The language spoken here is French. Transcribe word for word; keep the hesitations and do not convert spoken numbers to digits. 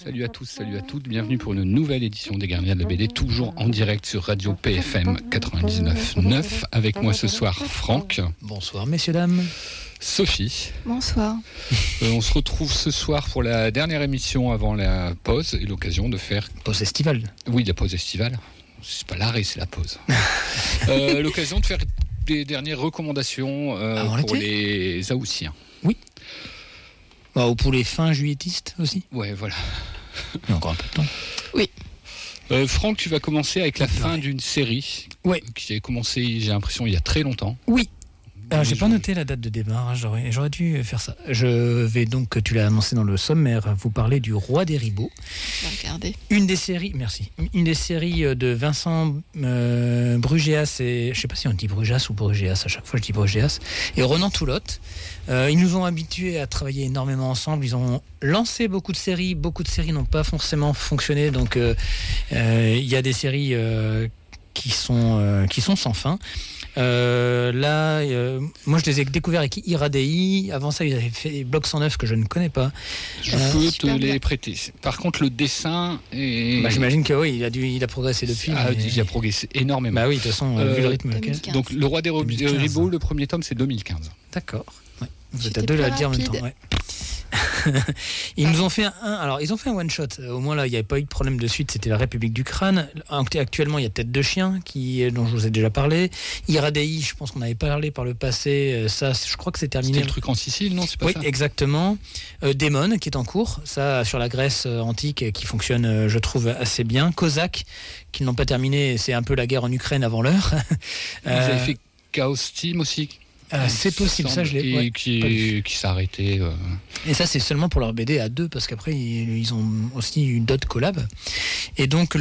Salut à tous, salut à toutes, bienvenue pour une nouvelle édition des Gardiens de la B D, toujours en direct sur Radio P F M quatre-vingt-dix-neuf neuf. Avec moi ce soir, Franck. Bonsoir messieurs, dames. Sophie. Bonsoir. Euh, on se retrouve ce soir pour la dernière émission avant la pause et l'occasion de faire... Pause estivale. Oui, la pause estivale. C'est pas l'arrêt, c'est la pause. euh, l'occasion de faire des dernières recommandations euh, pour les Haussiens. Oui. Bah, ou pour les fins juilletistes aussi. Ouais, voilà. Il y a encore un peu de temps. Oui. Euh, Franck, tu vas commencer avec la oui, fin ouais. d'une série ouais. qui a commencé, j'ai l'impression, il y a très longtemps. Oui. Alors, j'ai pas noté la date de démarrage, j'aurais, j'aurais dû faire ça. Je vais donc, tu l'as annoncé dans le sommaire, vous parler du Roi des Ribauds. On va regarder. Une des séries, merci, une des séries de Vincent euh, Brugéas et, je sais pas si on dit Brugéas ou Brugéas, à chaque fois je dis Brugéas, et Ronan Toulotte. Euh, ils nous ont habitués à travailler énormément ensemble, ils ont lancé beaucoup de séries, beaucoup de séries n'ont pas forcément fonctionné, donc il euh, euh, y a des séries euh, qui, sont, euh, qui sont sans fin. Euh, là, euh, moi je les ai découverts avec Iradei. Avant ça, ils avaient fait Bloc cent neuf que je ne connais pas. Je euh, peux te les bien. prêter. Par contre, le dessin est... bah, j'imagine que oui, il a dû, il a progressé depuis. Ah, mais... Il a progressé énormément. Bah oui, de toute façon, euh, vu le rythme. Donc, le Roi des Ribauds, le premier tome, c'est deux mille quinze. D'accord. Ouais. Vous êtes à deux à le dire en même temps. Ouais. Ils nous ont fait un, alors ils ont fait un one shot. Au moins là, il n'y avait pas eu de problème de suite. C'était la République du Crâne. Actuellement, il y a Tête de Chien qui, dont je vous ai déjà parlé. Iradei, je pense qu'on avait parlé par le passé. Ça, je crois que c'est terminé. C'était le truc en Sicile, non? C'est pas oui, ça exactement. Euh, Démon qui est en cours. Ça, sur la Grèce antique, qui fonctionne, je trouve, assez bien. Cosaque, qui n'ont pas terminé. C'est un peu la guerre en Ukraine avant l'heure. Vous euh, avez fait Chaos Team aussi. Euh, c'est possible, ça je l'ai. Et ouais, qui, qui s'est arrêté. Euh... Et ça, c'est seulement pour leur B D à deux, parce qu'après, ils, ils ont aussi eu d'autres collabs. Et donc,